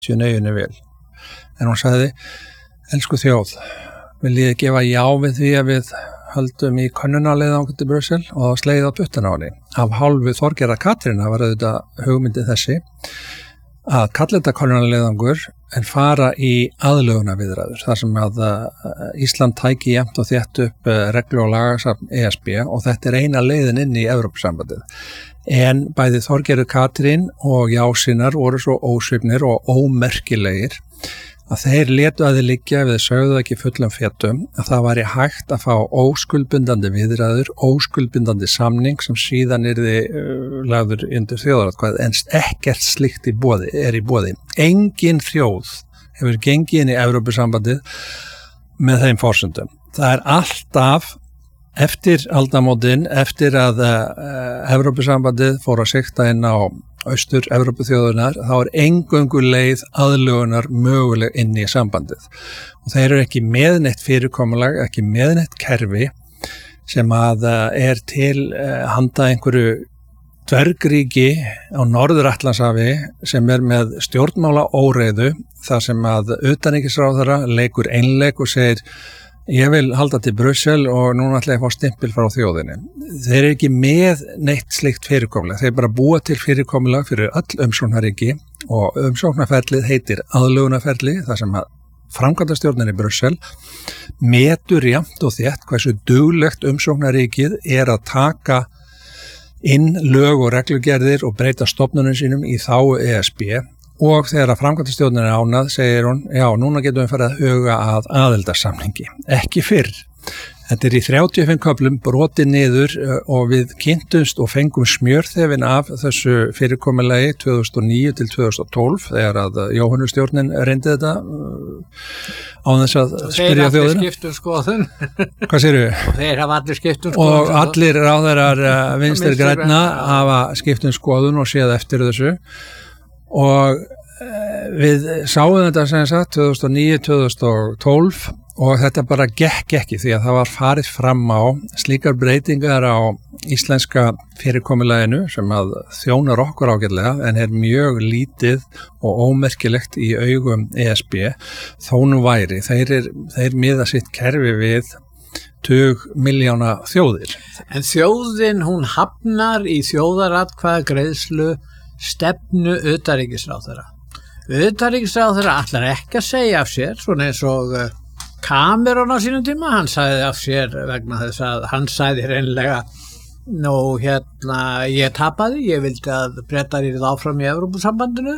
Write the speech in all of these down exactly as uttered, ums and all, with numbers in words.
neyjunni vel. En hún sagði, elsku þjóð, vil ég gefa já við því að við höldum í könnunarleiðangur til Brussel og slegið á puttana á henni. Af hálfu Þorgerðar Katrínar var auðvitað hugmyndi þessi að kalla þetta könnunarleiðangur en fara í aðlögunarviðræður þar sem að Ísland tæki jafnt og þétt upp reglu og lagasafn E S B og þetta er eina leiðin inn í Evrópusambandið. En bæði Þorgerður Katrín og jásinnar voru svo ósvipnir og ómerkilegir að þeir létu að þið liggja við sögðu ekki fullum fetum að það væri hægt að fá óskuldbindandi viðræður, óskuldbindandi samning sem síðan yrði uh, lagður undir þjóðaratkvæði en ekkert slíkt í boði, er í boði. Engin þjóð hefur gengið inn í Evrópusambandið með þeim forsendum. Það er alltaf eftir aldamótin, eftir að uh, Evrópusambandið fór að sikta inn á austur Evrópuþjóðurnar, þá er eingöngu leið aðlögunar möguleg inn í sambandið. Og þeir eru ekki með neitt fyrirkomulag, ekki með neitt kerfi sem að er til handa einhverju dvergríki á Norður-Atlantshafi sem er með stjórnmála óreiðu, þar sem að utanríkisráðherra leikur einleik og segir ég vil halda til Brussel og núna ætla ég að fá stimpil frá þjóðinni. Þeir eru ekki með neitt slíkt fyrirkomulag. Þeir bara búa til fyrirkomulag fyrir öll umsóknarríki og umsóknarferlið heitir aðlögunarferli þar sem að framkvæmdastjórnin í Brussel metur jafnt og þétt hversu duglegt umsóknarríkið er að taka inn lög og reglugerðir og breyta stofnunum sínum í þágu E S B og þegar að framkvæmdastjórnin er ánað segir hún, já, núna getum við farið að huga að aðildarsamningi, ekki fyrr. Þetta er í þrjátíu og fimm köflum brotið niður og við kynntumst og fengum smjörþefin af þessu fyrirkomulagi tvö þúsund og níu til tvö þúsund og tólf þegar að Jóhannustjórnin reyndi þetta án þess að spyrja þjóðina. Þeir allir skiptum skoðun. Hvað segirðu? Og þeir hafa allir skiptum skoðun. Og allir ráðherrar vinstri grænna hafa skiptum skoðun og séð eftir þessu og við sáum þetta sem sagt tvö þúsund og níu til tvö þúsund og tólf og þetta bara gekk ekki því að það var farið fram á slíkar breytingar á íslenska fyrirkomulaginu sem að þjónar okkur ágætlega en er mjög lítið og ómerkilegt í augum E S B þó nú væri. Þeir, er, þeir miða sitt kerfi við tug miljóna þjóðir. En þjóðin hún hafnar í þjóðaratkvæðagreiðslu stefnu utanríkisráðherra. Utanríkisráðherra ætlar ekki að segja af sér, svona eins og Cameron á sínum tíma, hann sagði af sér vegna þess að hann sagði hreinlega, nú hérna, ég tapaði, ég vildi að Bretar yrðu áfram í Evrópusambandinu,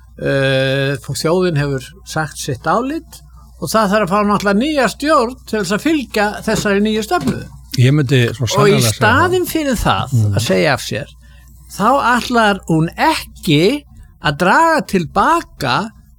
uh, þjóðin hefur sagt sitt álit og það þarf að fá náttúrulega nýja stjórn til þess að fylgja þessari nýju stefnu. Ég myndi svo og í sannarlega staðinn fyrir það mm. að segja af sér, þá ætlar hún ekki að draga tilbaka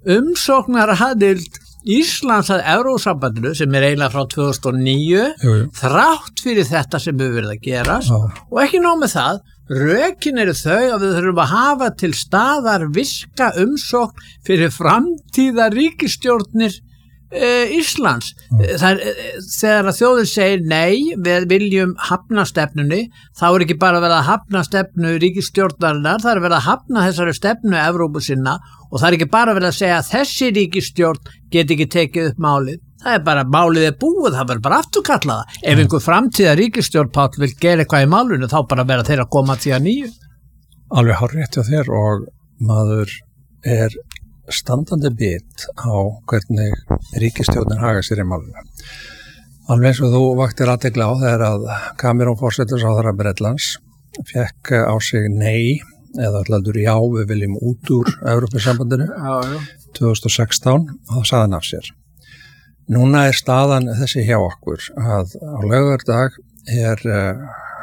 umsóknaraðild Íslands að Evrópusambandinu sem er eiginlega frá tvö þúsund og níu jú, jú. þrátt fyrir þetta sem hefur verið að gerast Já. og ekki nóg með það, rökin eru þau að við þurfum að hafa til staðar viska umsókn fyrir framtíða ríkisstjórnir e, Íslands. Það er, þegar að þjóðin segir nei, við viljum hafna stefnunni, þá er ekki bara verið að hafna stefnu ríkisstjórnarinnar, það er verið að hafna þessari stefnu Evrópusinna og það er ekki bara verið að segja að þessi ríkisstjórn get ekki tekið upp málið. Það er bara, málið er búið, það verður bara afturkallaða. Ef mm. einhver framtíða ríkisstjórn Páll vil gera eitthvað í málinu, þá bara verða þeir að koma til að nýju. Alveg hárrétt hjá þér og maður er standandi bit á hvernig ríkisstjórnin haga sér í málinu. Alveg eins og þú vaktir athygli á þegar að Cameron forsætisráðherra Bretlands fekk á sig nei eða allaldur já, við viljum út úr Evrópusambandinu tvö þúsund og sextán og þá sagði hann af sér. Núna er staðan þessi hjá okkur að á laugardag er uh,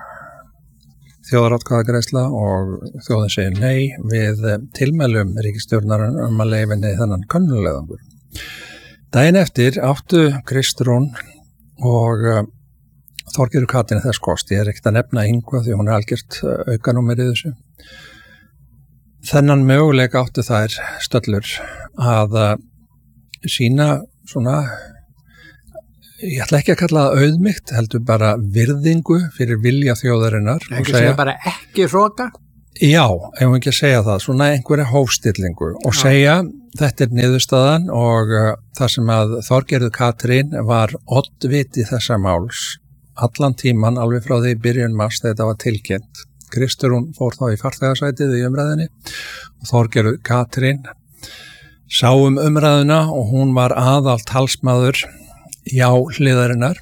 þjóðaratkvæðagreiðsla og þjóðin segir nei við tilmælum ríkisstjórnar um að leyfa henni þennan könnuleiðangur. Daginn eftir áttu Kristrún og uh, Þorgerður Katrín þess kost. Ég er ekkert að nefna Ingva því hún er algjört aukanúmer í þessu. Þennan möguleika áttu þær stöllur að uh, sína svona, ég ætla ekki að kalla það auðmýkt, heldur bara virðingu fyrir vilja þjóðarinnar. Ekki segja bara ekki hróka? Já, ef við ekki að segja það, svona einhverja hófstillingu og segja þetta er niðurstaðan og uh, það sem að Þorgerður Katrín var oddviti þessa máls allan tíman alveg frá því byrjun mars þegar þetta var tilkynnt. Kristrún fór þá í farþegasætið í umræðinni og Þorgerður Katrín sá um umræðuna og hún var aðal talsmaður já hliðarinnar.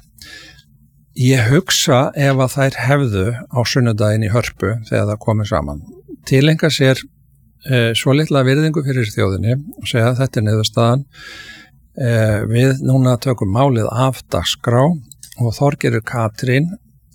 Ég hugsa ef að þær hefðu á sunnudaginn í Hörpu þegar það komið saman. Tilenga sér e, svo litla virðingu fyrir þjóðinni og segja að þetta er niðurstaðan. E, við núna tökum málið af dagskrá og Þorgerður Katrín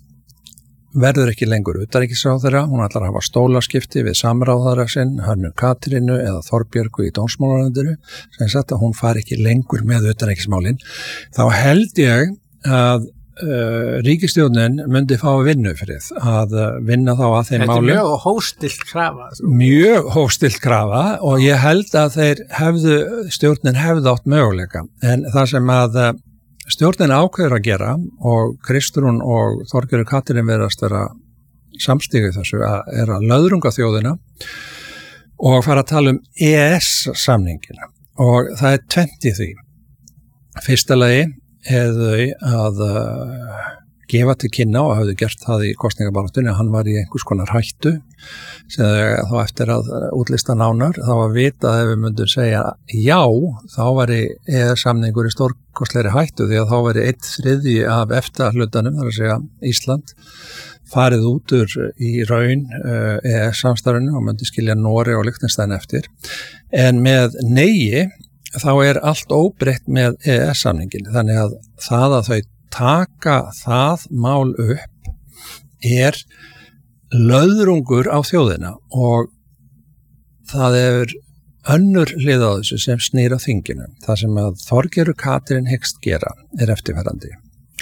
verður ekki lengur utanríkisráðherra. Hún ætlar að hafa stólaskipti við samráðara sinn, Hönnu Katrínu eða Þorbjörgu í dómsmálaráðuneytinu, sem sagt að hún fari ekki lengur með utanríkismálin. Þá held ég að Uh, ríkisstjórnin myndi fá að vinna fyrir að uh, vinna þá að þeim málum. Þetta er mjög hófstilt krafa. Mjög hófstilt krafa og ég held að þeir hefðu, stjórnin hefðu átt möguleika. En það sem að uh, stjórnin ákveður að gera og Kristrún og Þorgerður Katrín verðast vera samstígu þessu að er að löðrunga þjóðina og fara að tala um E E S-samningina og það er tvennt í því. Fyrsta lagi hefðu að uh, gefa til kynna og hafðu gert það í kosningabaráttunni að hann var í einhvers konar hættu sem þá eftir að útlista nánar þá að vita að ef við myndum segja já þá var í samningur í stórkostleiri hættu því að þá var í eitt þriðji af efta hlutanum, þar að segja Ísland farið út úr í raun uh, E E S-samstarfinu og myndi skilja Noreg og Liechtenstein eftir en með neigi þá er allt óbreytt með E E S-samningin. Þannig að það að þau taka það mál upp er löðrungur á þjóðina og það er önnur hlið á þessu sem snýr á þinginu. Það sem að Þorgerður Katrín hyggst gera er eftirfarandi.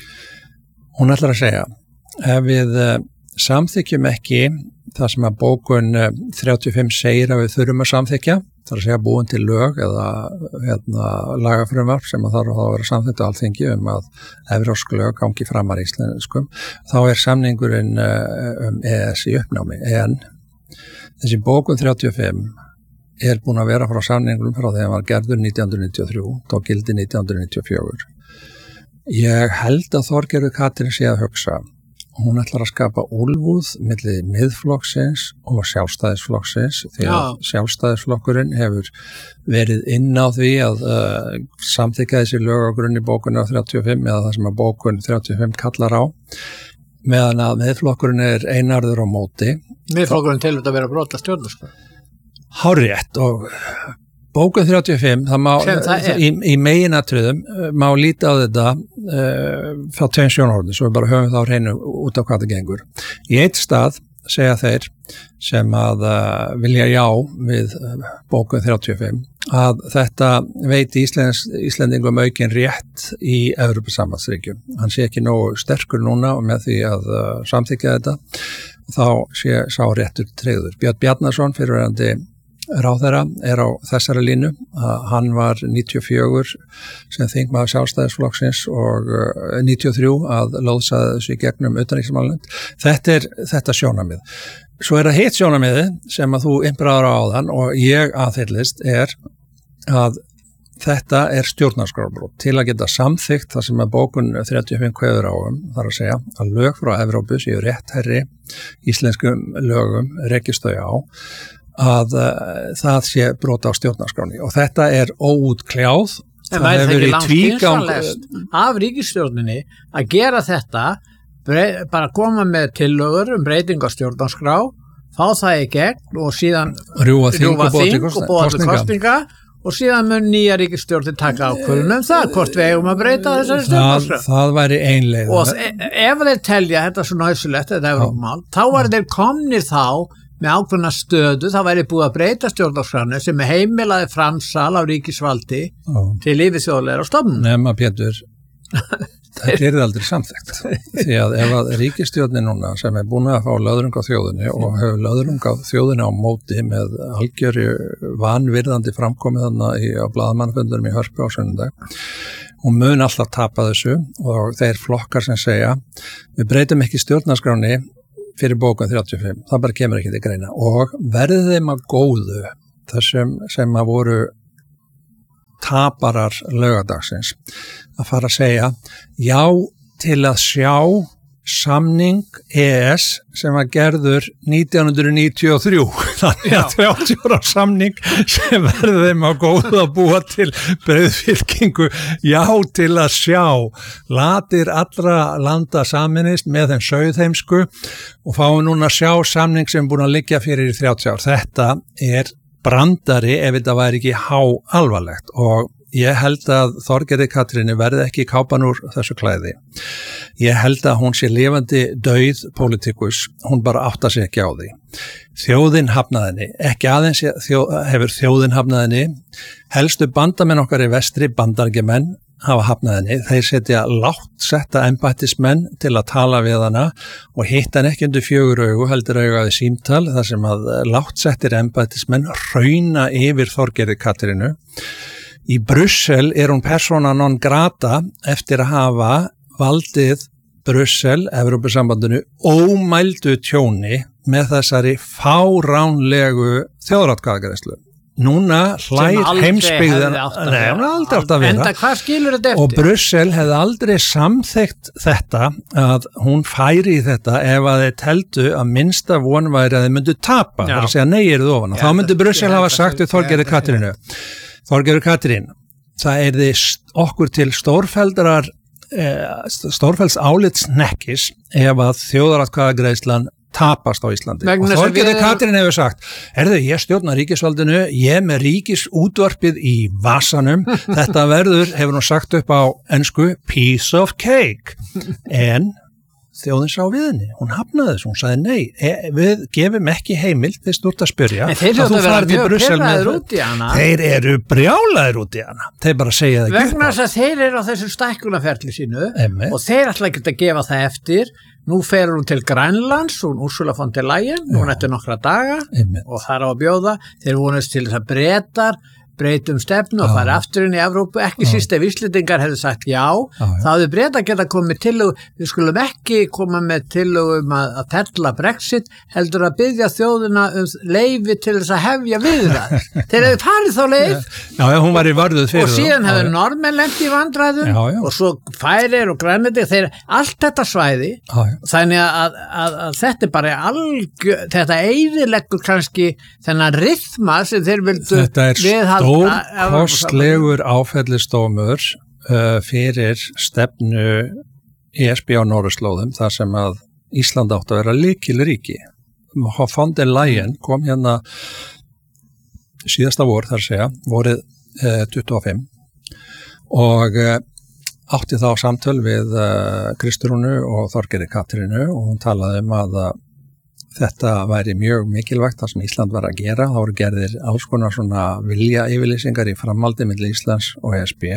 Hún ætlar að segja, ef við samþykjum ekki það sem að bókun þrjátíu og fimm segir að við þurfum að samþykja, það er að segja búin til lög eða hérna, lagafrumvarp sem að þarf að vera samþykkt á Alþingi um að evrópsk lög gangi framar íslenskum, þá er samningurinn um E E S í uppnámi. En þessi bókun þrjátíu og fimm er búin að vera frá samningurum frá þegar hann var gerður nítján hundruð níutíu og þrjú, þá gildi nítján hundruð níutíu og fjögur. Ég held að Þorgerður Katrín sé að hugsa hún ætlar að skapa úlfúð milli miðflokksins og sjálfstæðisflokksins því að sjálfstæðisflokkurinn hefur verið inn á því að uh, samþykja þessi lög á grunni bókunar þrjátíu og fimm eða það sem að bókun þrjátíu og fimm kallar á meðan að miðflokkurinn er einarður á móti. Miðflokkurinn til þetta að vera brota stjórnarskrá. Hárrétt og bókun þrjátíu og fimm, það má, það í, í meginatriðum má líta á þetta uh, frá tveim sjónarhornum, svo við bara höfum þá hreinu út á hvað það gengur. Í eitt stað segja þeir sem að uh, vilja já við uh, bókun þrjátíu og fimm að þetta veit Íslands, Íslendingum aukinn rétt í Evrópusambandsríkjum. Hann sé ekki nógu sterkur núna og með því að uh, samþykja þetta þá sé sá réttur tryggður. Björn Bjarnason, fyrirverandi ráðherra, er á þessari línu. Hann var níutíu og fjögur sem þingmaður sjálfstæðisflokksins og níutíu og þrjú að lóðsaði þessu í gegnum utanríkismálanefnd. Þetta er þetta sjónarmið. Svo er það hitt sjónarmiði sem að þú innbráður á áðan og ég aðhyllist er að þetta er stjórnarskrárbrot til að geta samþykkt það sem að bókun þrjátíu og fimm kveður á um, þar að segja að lög frá Evrópu séu réttherri íslenskum lögum rekist þau á að uh, það sé brota á stjórnarskráni og þetta er óútkljáð. En væri það ekki langt skynsamlegast af ríkisstjórninni að gera þetta, brey, bara koma með tillögur um breyting á stjórnarskrá, fá það í gegn og síðan rjúfa þing og búa til kosninga og síðan mun nýja ríkisstjórnin taka ákvörðun um það, hvort við eigum að breyta þessari stjórnarskrá. Það, það væri ein leið. Og ef þeir telja þetta svo næsulegt, þetta er mál, þá var þeir komnir þá með ákveðna stöðu, það væri búið að breyta stjórnarskránu sem heimilaði framsal á ríkisvaldi Ó. til yfirþjóðlegra stofnun. Nema Pétur, það gerir aldrei samþykkt. Því að ef að ríkisstjórnin núna sem er búin að fá löðrung á þjóðinni og hefur löðrung á þjóðinni á móti með algjöru vanvirðandi framkomið þannig á blaðamannfundurum í Hörpu á sunnudag, hún mun alltaf tapa þessu og þeir flokkar sem segja við breytum ekki stjórnarskráni fyrir bókun þrjátíu og fimm, það bara kemur ekki til greina og verði þeim að góðu þessum sem að voru taparar laugadagsins að fara að segja já til að sjá samning E S sem var gerður nítján hundruð níutíu og þrjú þannig að þrjátíu ára samning sem verður þeim að góða að búa til breiðfylkingu já til að sjá latir allra landa saminist með þeim sauðheimsku og fáum núna að sjá samning sem er búin að liggja fyrir í þrjátíu ár. Þetta er brandari ef þetta væri ekki há alvarlegt og ég held að Þorgerði Katrínu verði ekki kápan úr þessu klæði. Ég held að hún sé lifandi dauð pólitíkus, hún bara áttar sig ekki á því. Þjóðin hafnaðinni, ekki aðeins þjó, hefur þjóðin hafnaðinni, helstu bandamenn okkar í vestri, bandargemenn, hafa hafnaðinni. Þeir setja lágt setta embættismenn til að tala við hana og hitta hann ekki undir fjögur augu, heldur augaði símtal, þar sem að lágt settir embættismenn rauna yfir Þorgerði Katrínu. Í Brussel er hún persóna non grata eftir að hafa valdið Brussel, Evrópusambandinu, ómældu tjóni með þessari fáránlegu þjóðaratkvæðagreiðslu. Núna hlær heimsbyggðin, nei, hún hefði aldrei átt að vera. Enda hvað skilur þetta eftir? Og Brussel hefði aldrei samþykkt þetta að hún færi í þetta ef að þeir teldu að minnsta von væri að þeir myndu tapa, þar að segja nei eruð ofan. Þá myndi Brussel hafa sagt við Þorgerði Katrínu. Þorgerður Katrín, það er því okkur til stórfeldarar, eh, stórfelds álits nekkis ef að þjóðaratkvæðagreiðslan tapast á Íslandi. Vegna og Þorgerður við... Katrín hefur sagt, herðu, ég stjórna ríkisvaldinu, ég með ríkisútvarpið í vasanum, þetta verður, hefur hún sagt upp á ensku, piece of cake, en þjóðin sá við henni, hún hafnaði þessu, hún sagði nei, e, við gefum ekki heimild fyrst úr að spyrja að þú farið til Brussel með hana. Þeir eru brjálaðir út í hana, þeir bara segja það ekki vegna þess að þeir eru á þessu stækkunarferli sínu Emme. Og þeir ætla ekki að gefa það eftir. Nú fer hún til Grænlands, hún Ursula von der Leyen, hún eftir nokkra daga Emme. Og þar á að bjóða, þeir vonast til þess að Bretar breytum stefnu og fara aftur inn í Evrópu, ekki síst ef Íslendingar hefðu sagt já, já, já. þá hefðu Bretar geta komið tillögu, við skulum ekki koma með tillögu um að, að fella Brexit, heldur að biðja þjóðina um leyfi til þess að hefja viðræður. Þeir hefðu farið þá leið já, já, hún var í vörðuð fyrir og síðan hefðu Norðmenn lent í vandræðum já, já. Og svo Færeyjar og Grænlandi, þeir allt þetta svæði, já, já. Þannig að, að, að þetta er bara algjör, þetta eyðileggur kannski þennan rytma sem þeir vildu viðhalda. Stórkostlegur áfellisdómur uh, fyrir stefnu E S B á norðurslóðum þar sem að Ísland átti að vera lykilríki. Von der Leyen kom hérna síðasta vor þar segja, vorið uh, tuttugu og fimm og uh, átti þá samtöl við uh, Kristrúnu og Þorgerði Katrínu og hún talaði um að uh, þetta væri mjög mikilvægt það sem Ísland var að gera. Það voru gerðir alls konar svona vilja yfirlýsingar í framhaldi milli Íslands og E S B.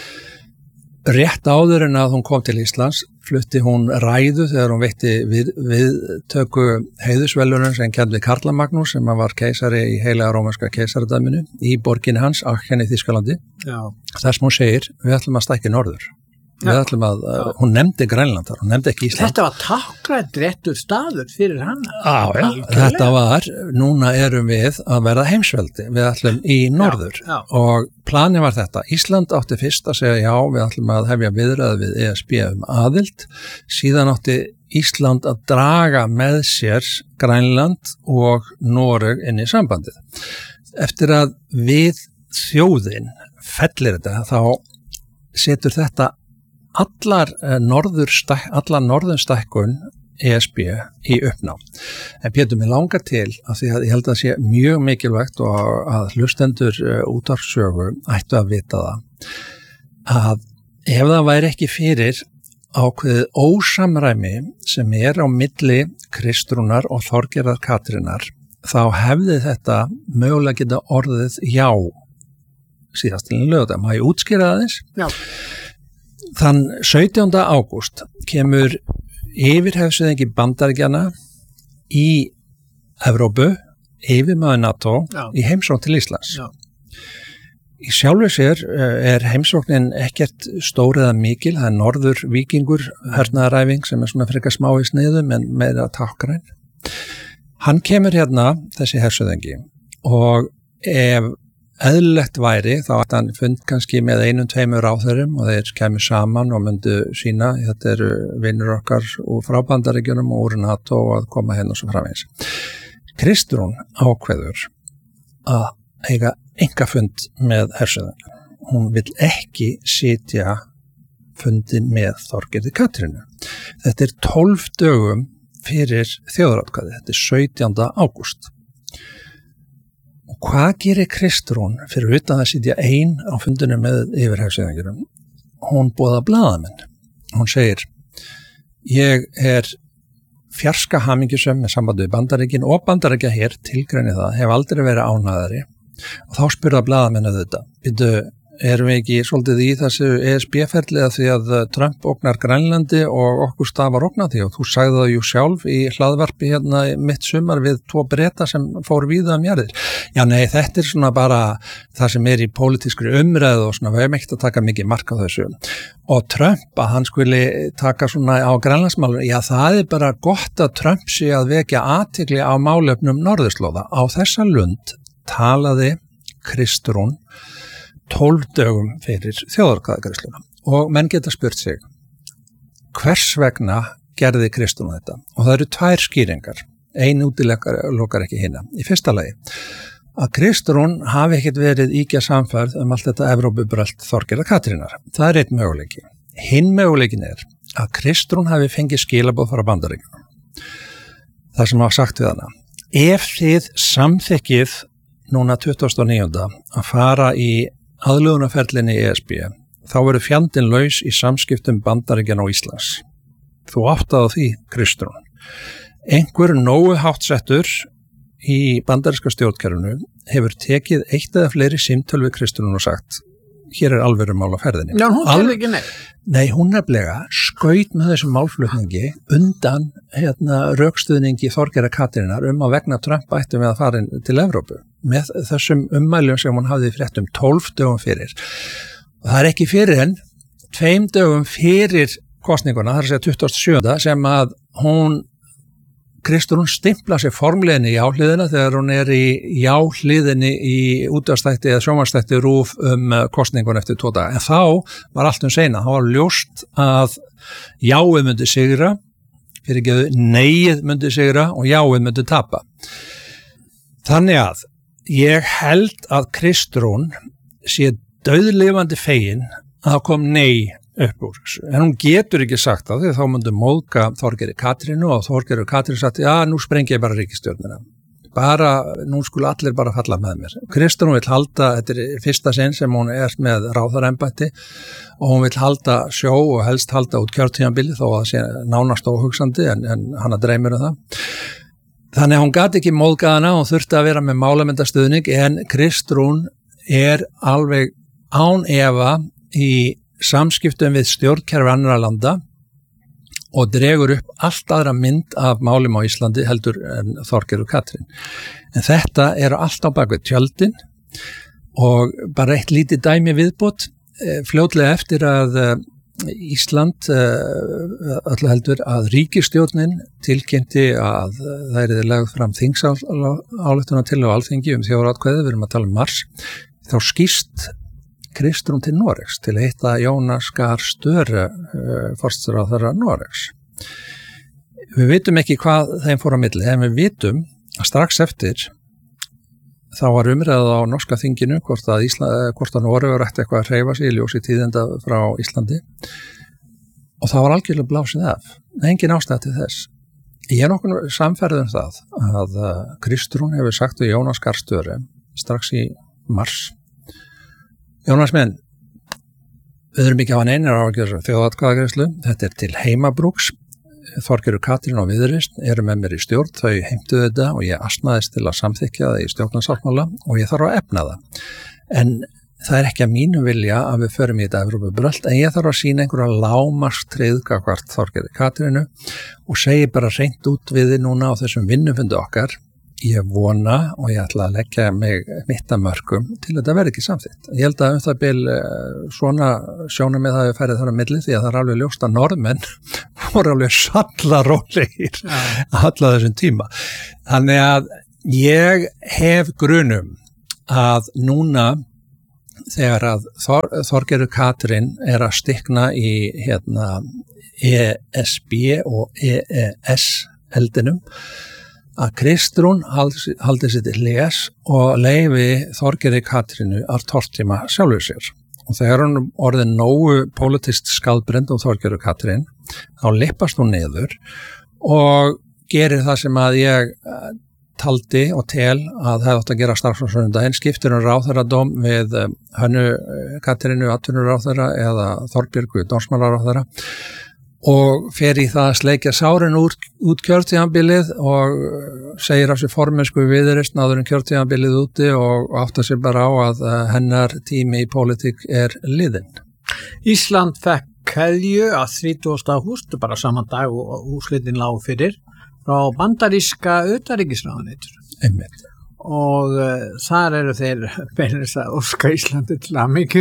Rétt áður en að hún kom til Íslands flutti hún ræðu þegar hún veitti við, viðtöku heiðusvelunum sem kenndi Karla Magnús sem var keisari í heilaga rómverska keisaradæminu í borginni hans, Aachen í Þýskalandi. Þess hún segir, við ætlum að stækka norður. Við ætlum að, uh, hún nefndi Grænland hún nefndi ekki Ísland. Þetta var tákgrænt réttur staður fyrir hana. Á, ja, þetta var, núna erum við að verða heimsveldi, við ætlum í norður já, já. Og planið var þetta, Ísland átti fyrst að segja já, við ætlum að hefja viðræði við E S B um aðild, síðan átti Ísland að draga með sér Grænland og Noreg inn í sambandið. Eftir að við þjóðin fellir þetta, þá setur þetta allar norðurstæk, allar norðurstækkun E S B í uppnám. En Pétur, mig langar til að því að ég held að það sé mjög mikilvægt og að hlustendur útvarpssögu ættu að vita það að ef það væri ekki fyrir ákveðið ósamræmi sem er á milli Kristrúnar og Þorgerðar Katrínar þá hefði þetta mögulega geta orðið já síðastilin lögða. Má ég útskýra það eins? Já. Þann sautjánda ágúst kemur yfirhefsöðingi Bandaríkjanna í Evrópu, yfirmaður NATO, Já. Í heimsókn til Íslands. Já. Í sjálfu sér er heimsóknin ekkert stór eða mikil, það er norður víkingur hernaðaræfing sem er svona frekar smá í sniðum en meira tákgræn. Hann kemur hérna, þessi hershöfðingi, og ef eðlilegt væri, þá ætti hann fund kannski með einum tveimur ráðherrum og þeir kemur saman og myndu sína, þetta eru vinnur okkar úr frá Bandaríkjunum og úr NATO að koma hérna og svo framvegis. Kristrún ákveður að eiga einkafund með hershöfðingja. Hún vill ekki sitja fundin með Þorgerði Katrínu. Þetta er tólf dögum fyrir þjóðaratkvæði, þetta er sautjánda ágúst. Og hvað gerir Kristrún fyrir utan að sitja ein á fundinu með yfirhershöfðingjunum? Hún boðar blaðamenn. Hún segir, ég er fjarska hamingjusöm með sambandi við Bandaríkin og Bandaríkja hér tilgreini það, hef aldrei verið ánæðari. Og þá spurða blaðamennu þetta, byrju, erum við ekki svolítið í þessu E S B-ferli því að Trump ógnar Grænlandi og okkur stafar ógnar því og þú sagði það jú sjálf í hlaðvarpi hérna mitt sumar við tvo Breta sem fór víða um jarðir. Já nei, þetta er svona bara það sem er í pólitískri umræðu og svona við hefum ekkert að taka mikið mark á þessu. Og Trump að hann skuli taka svona á Grænlandsmálum, já það er bara gott að Trump sé að vekja athygli á málefnum norðurslóða. Á þessa lund talaði Kristrún tólf dögum fyrir þjóðaratkvæðagreiðsluna og menn geta spurt sig hvers vegna gerði Kristrún þetta og það eru tvær skýringar, ein útilokar ekki hina. Í fyrsta lagi að Kristrún hafi ekkert verið íkja samfærð um allt þetta Evrópubrölt Þorgerðar Katrínar. Það er einn möguleiki. Hinn möguleikin er að Kristrún hafi fengið skilaboð frá Bandaríkjunum. Það sem hafa sagt við hana. Ef þið samþykkið núna tuttugasta og níunda að fara í aðlögunarferlinni í E S B, þá verður fjandinn laus í samskiptum Bandaríkjanna og Íslands. Þú áttaði því, Kristrún. Einhver nógu háttsettur í bandaríska stjórnkerfinu hefur tekið eitt eða fleiri símtöl við Kristrún og sagt, hér er alvöru mál á ferðinni. Já, hún Al- ekki neitt. Nei, hún nefnilega skaut með þessum málflutningi undan hérna, rökstuðningi Þorgerðar Katrínar um að vegna Trump ættum við að fara til Evrópu með þessum ummælum sem hún hafði frétt um tólf dögum fyrir. Og það er ekki fyrir en tveim dögum fyrir kosninguna, það er að segja tuttugasta og sjöunda sem að hún Kristrún stimpla sér formleginni í jáhliðina þegar hún er í jáhliðinni í útvarpsþætti eða sjónvarpsþætti RÚV um kosningun eftir tvo daga. En þá var allt um seina, þá var ljóst að jáið myndi sigra, fyrirgeðu neið myndi sigra og jáið myndi tapa. Þannig að ég held að Kristrún sé dauðlifandi fegin að það kom nei upp úr þessu. En hún getur ekki sagt það því þá myndi móðga Þorgerði Katrínu og Þorgerður Katrínu sagt, já, nú sprengi ég bara ríkisstjórnina. Bara, nú skulu allir bara falla með mér. Kristrún vill halda, þetta er fyrsta sinn sem hún er með ráðherraembætti og hún vill halda sjó og helst halda út kjörtímabili þó að það sé nánast óhugsandi en, en hana dreymir um það. Þannig að hún gat ekki móðga hana og þurfti að vera með málamyndastuðning en Kristrún er alveg án efa í samskiptum við stjórnkerfi annarra landa og dregur upp allt aðra mynd af málum á Íslandi heldur en Þorgerður Katrín. En þetta eru allt á bak við tjöldin og bara eitt lítið dæmi viðbót fljótlega eftir að Ísland öllu heldur að ríkisstjórnin tilkynnti að það er lagð fram þingsályktun til á Alþingi um þjóðaratkvæði, við erum að tala um mars, þá skýrst Kristrún til Noregs til að hitta Jónas Gahr Støre uh, forsætisráðherra Noregs. Við vitum ekki hvað þeim fór á milli, en við vitum að strax eftir þá var umræða á norska þinginu hvort að, Ísla, hvort að Noregur ætti eitthvað að hreyfa sig í ljósi tíðinda frá Íslandi og það var algjörlega blásið af. Engin ástæða til þess. Ég er nokkuð samferður um það að uh, Kristrún hefur sagt við Jónas Gahr Støre strax í mars. Jónas minn, við erum ekki að hafa neinar ágjörður þjóðaratkvæðagreiðslu, þetta er til heimabrúks, Þorgerður Katrín og Viðreisn eru með mér í stjórn, þau heimtuðu þetta og ég asnaðist til að samþykkja það í stjórnarsáttmála og ég þarf að efna það. En það er ekki að mínu vilja að við förum í þetta Evrópubrölt, en ég þarf að sýna einhverja lágmarkstrið gagnvart Þorgerði Katrínu og segi bara hreint út við þið núna á þessum vinnufundi okkar ég vona og ég ætla að leggja mig mitt að mörkum til þetta verði ekki samþykkt. Ég held að um það bil svona sjónum með það að færið þar á milli því að það er alveg ljóst að norðmenn voru alveg sallarólegir alla þessum tíma. Þannig að ég hef grunum að núna þegar að Þor, Þorgerður Katrín er að stikna í hérna, E S B og E E S eldinum, að Kristrún haldi, haldi sér til les og leyfi Þorgerði Katrínu að tortíma sjálfur sér. Og þegar hún orðin nógu politist skaldbrend um Þorgerður Katrín, þá lippast hún niður og gerir það sem að ég taldi og tel að það átt að gera strax á sunnudaginn, skiptir hún ráðherradóm við Hönnu Katrínu atvinnuráðherra eða Þorbjörgu dómsmálaráðherra og fer í það að sleikja sárin úr, út kjörtíðanbilið og segir af sér formensku viðreisn áður en kjörtíðanbilið úti og áttar sér bara á að hennar tími í pólitík er liðinn. Ísland fekk keðju að þrítugasta ágúst, bara saman dag og úrslitin lágu fyrir, frá bandaríska utanríkisráðuneytinu. Einmitt. Og uh, þar eru þeir beinir að óska Íslandi til hamingju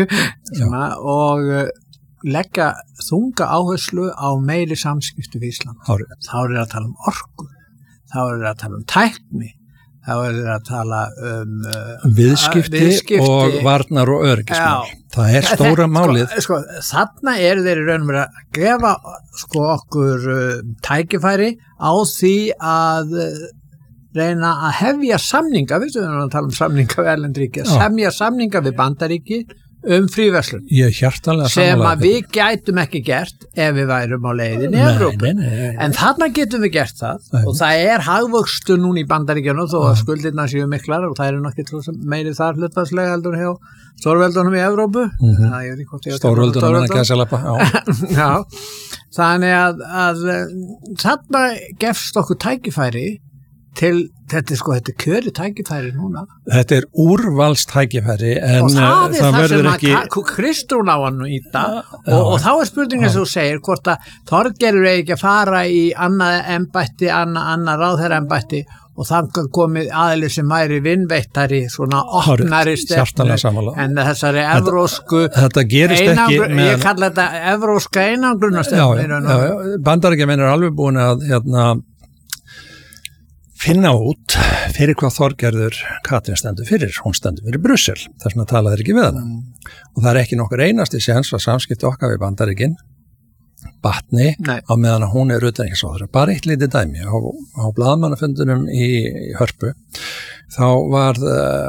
og uh, leggja þunga áherslu á meiri samskipti við Ísland. Hárið. Þá er það að tala um orku, þá er það að tala um tækni, þá er það að tala um uh, viðskipti, viðskipti og varnar og öryggismál. Það er stóra Þe, málið. Sko, sko, þarna eru þeir í raunum að gefa sko, okkur uh, tækifæri á því að uh, reyna að hefja samninga, við erum að tala um samninga við erlendríki, að semja samninga við Bandaríki um fríverslun sem að við gætum ekki gert ef við værum á leiðin í Evrópu. En þarna getum við gert það nei. Og það er hagvöxtur núna í Bandaríkjunum þó að skuldirnar séu miklar og það eru nokkið meiri þar hlutfallslega heldur hjá stórveldunum í Evrópu. Mm-hmm. Stórveldunum að gæsa lappa. Já, þannig að, að þarna gefst okkur tækifæri til, þetta er sko, þetta er kjöri tækifæri núna. Þetta er úrvalstækifæri en og það er það, það sem ekki... að Kristrún á hann í það og, og þá er spurningin sem þú segir hvort að Þorgerður eigi ekki að fara í annað embætti, annað, annað ráðherraembætti og þannig komið aðili sem væri vinnveittari, svona opnari stefnu en þessari evrósku þetta gerist ekki með... ég kalla þetta evróska einangrunarstefnu. Bandaríkjamenn er alveg búin að hérna finna út fyrir hvað Þorgerður Katrín stendur fyrir. Hún stendur fyrir Brussel, þess vegna tala þeir ekki við hana. Mm. Og það er ekki nokkur einasti séns að samskipti okkar við Bandaríkin batni Nei. Á meðan að hún er utanríkisráðherra. Bara eitt lítið dæmi. Á, á blaðamannafundunum í, í Hörpu þá var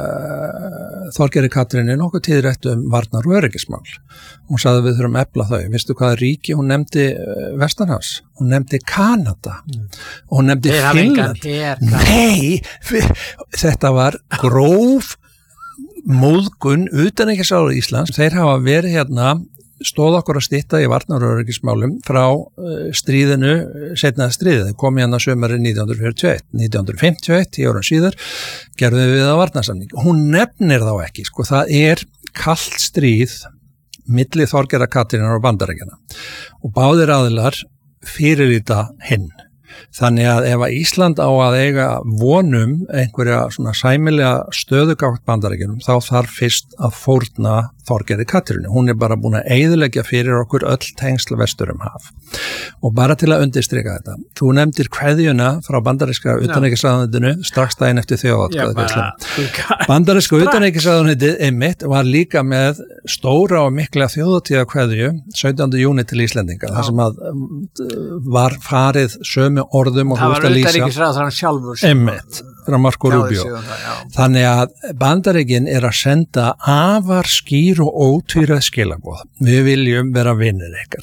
uh, Þorgerður Katrín nokkuð tíðrætt um varnar og öryggismál. Hún sagði við þurfum að efla þau. Vistu hvaða ríki hún nefndi uh, Vestanhafs? Hún nefndi Kanada mm. og hún nefndi Finnland. Nei, þetta var gróf móðgun utanríkisráðherra Íslands. Þeir hafa verið hérna stóð okkur að stytta í varnar- og öryggismálum frá uh, stríðinu, seinnaða stríðið, kom hérna sömarið nítján hundruð fjörutíu og eitt. nítján hundruð fimmtíu og eitt, tíu árum síðar, gerðum við það varnarsamning. Hún nefnir þá ekki, sko, það er kalt stríð milli Þorgerðar Katrínar og Bandaríkjanna og báðir aðilar fyrirlíta hinn. Þannig að ef að Ísland á að eiga vonum einhverja svona sæmilega stöðugátt Bandaríkjunum þá þarf fyrst að fórna Þorgerði Katrínu. Hún er bara búin að eyðileggja fyrir okkur öll tengsl vestur um haf. Og bara til að undirstrika þetta. Þú nefndir kveðjuna frá bandaríska utanríkisráðuneytinu strax daginn eftir þjóðatkvæðagreiðsluna. Bandaríska utanríkisráðuneytið einmitt var líka með stóra og mikla þjóðatíða kveðju sautjánda júní til Íslendinga. Það sem að var farið sömu orðum og það var utanríkisráðherrann sjálfur einmitt frá Marco Rubio. Þannig að Bandaríkin er að senda afar skýr og ótvíræð skilaboð. Við viljum vera vinir ykkar.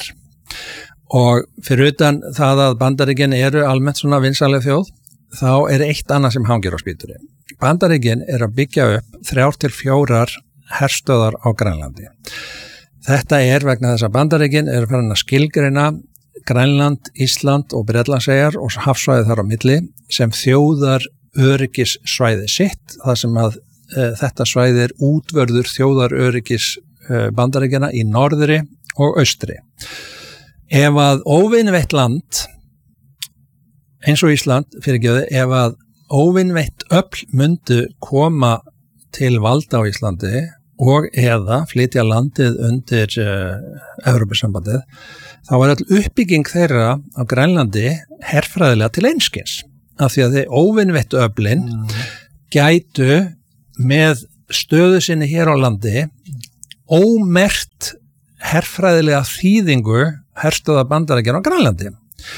Og fyrir utan það að Bandaríkin eru almennt svona vinsaleg þjóð, þá er eitt annað sem hangir á spýtunni. Bandaríkin er að byggja upp þrjár til fjórar herstöðar á Grænlandi. Þetta er vegna þess að Bandaríkin eru farin að skilgreina Grænland, Ísland og Bretlandseyjar og hafsvæðið þar á milli sem þjóðar öryggis svæði sitt, það sem að e, þetta svæði er útvörður þjóðar öryggis e, Bandaríkjanna í norðri og austri. Ef að óvinveitt land eins og Ísland fyrirgefði, ef að óvinveitt öfl myndu koma til valda á Íslandi og eða flytja landið undir uh, Evrópusambandið, þá var all uppbygging þeirra á Grænlandi herfræðilega til einskis, af því að þið óvinveitt öflin mm. gætu með stöðu sinni hér á landi ómerkt herfræðilega þýðingu herstöða Bandaríkjanna á Grænlandi.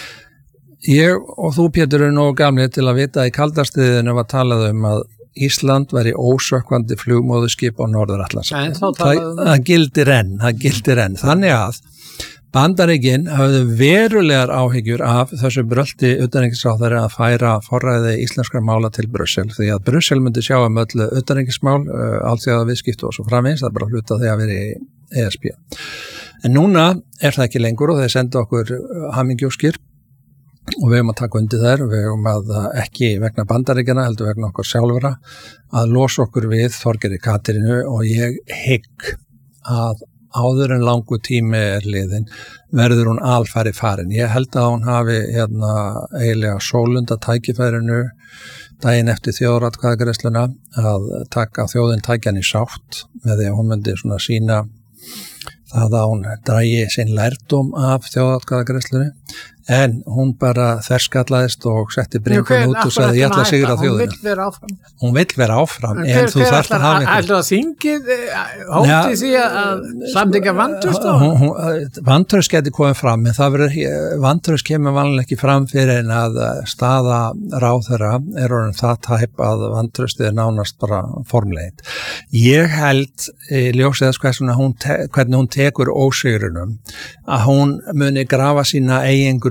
Ég og þú, Pétur, eru nógu gamlir til að vita að í kaldastriðinu var talað um að Ísland væri ósökkvandi flugmóðuskip á Norður-Atlantshafi. Það, það gildir enn, það gildir enn. Þannig að Bandaríkin hafði verulegar áhyggjur af þessu brölti utanríkisráðherra að færa forræði íslenskra mála til Brussel, því að Brussel myndi sjá um öllu utanríkismál, uh, alþjóða viðskipti og svo framvegis, það er bara hluta því að vera í E S B. En núna er það ekki lengur og þeir senda okkur hamingjóskir og við höfum að taka undir þær, við höfum að ekki vegna Bandaríkjanna, heldur vegna okkur sjálfra, að losa okkur við Þorgeiri Katrínu og ég hygg að áður en langu tími er liðin, verður hún alfæri farin. Ég held að hún hafi hérna eiginlega sólunda tækifærinu daginn eftir þjóðaratkvæðagreiðsluna að taka þjóðin tækjan í sátt með því að hún myndi svona sína það að hún dragi sinn lærdóm af þjóðaratkvæðagreiðslunni, en hún bara þverskallaðist og setti bringun út og sagði ég ætla að sigra þjóðina. Hún vill vera áfram. Hún vill vera áfram, en, en þú þarft að hafa eitthvað. Ætla að þingið hótti ja, því að samþykkja vantraust á? Vantraust geti komið fram, en það verður, vantraust kemur vanlega ekki fram fyrir en að staða ráðherra er orðin það tæp að vantraustið er nánast bara formlegin. Ég held, ljósið þess hvernig hún tekur ósigrunum, að hún muni grafa sína eigin gröf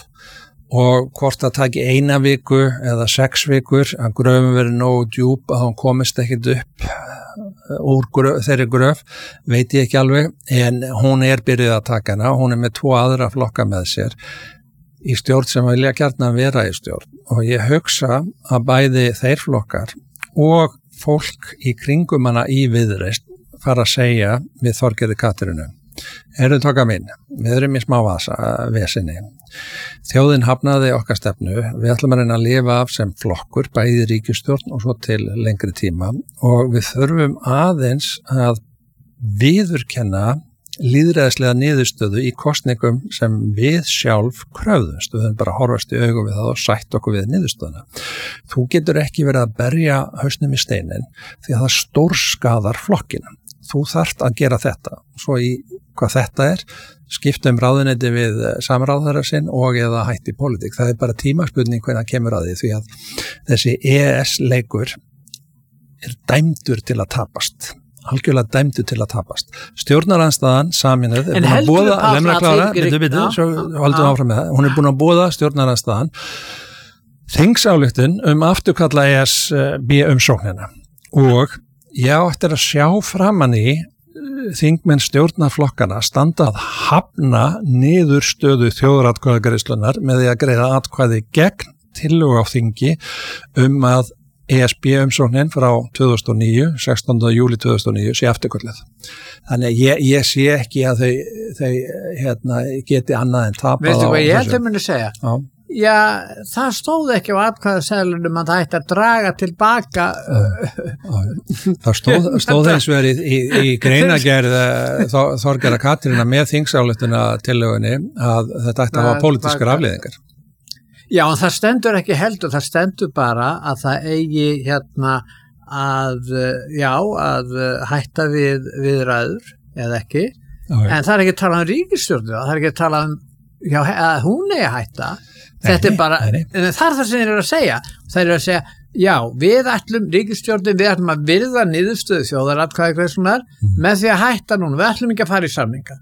og hvort það taki eina viku eða sex vikur að gröfum verið nógu djúp að hún komist ekkit upp úr gröf, þeirri gröf, veit ég ekki alveg, en hún er byrjuð að taka hana, hún er með tvo aðra flokka með sér í stjórn sem vilja gjarnan vera í stjórn og ég hugsa að bæði þeir flokkar og fólk í kringum hana í Viðreisn fara að segja við Þorgeiri Katrínu: Eru tóka mín, við erum í smá vasa, vesinni. Þjóðin hafnaði okkar stefnu, við ætlum að reyna að lifa af sem flokkur, bæði ríkisstjórn og svo til lengri tíma og við þurfum aðeins að viðurkenna lýðræðislega niðurstöðu í kosningum sem við sjálf kröfðumst. Við höfum bara horfast í augum við það og sætt okkur við niðurstöðuna. Þú getur ekki verið að berja hausnum í steinin því að það stórskaðar flokkina. Þú þarft að gera þetta. Svo í hvað þetta er, skipta um ráðuneyti við samráðherra sinn og eða hætti pólitík. Það er bara tímaspurning hvernig kemur að því því að þessi E E S-leikur er dæmdur til að tapast. Algjörlega dæmdur til að tapast. Stjórnarandstaðan saminuð er búin að boða, lemna klára, bitu, bitu, svo holdum áfram með það. Hún er búin að boða stjórnarandstaðan þingsályktun um afturkalla E S B umsóknina og ég átti að sjá framan í þingmenn stjórnarflokkana standa að hafna niðurstöðu þjóðaratkvæðagreiðslunnar með því að greiða atkvæði gegn tillögu á þingi um að E S B umsóknin frá tvö þúsund og níu, sextánda júlí tvö þúsund og níu sé afturkölluð. Þannig að ég, ég sé ekki að þau, þau hérna, geti annað en tapað. Veistu hvað ég held að muni segja? Já. Já, það stóð ekki á atkvæðaseðlunum að það ætti að draga tilbaka. Það stóð, stóð eins og er í, í, í greinagerð Þorgeira Katrínar með þingsályktuna tillögunni að þetta ætti að hafa pólitískar afleiðingar. Já, en það stendur ekki heldur, það stendur bara að það eigi hérna að, já, að hætta við viðræður eða ekki, já, en það er ekki að tala um ríkisstjórnina, það er ekki að tala um, já, að hún eigi að hætta. Þetta er bara, nei, nei. Það er það sem þeir eru að segja. Þeir eru að segja, já, við ætlum ríkisstjórnin, við ætlum að virða niðurstöðu þjóðaratkvæðagreiðslunnar mm. með því að hætta núna, við ætlum ekki að fara í samninga.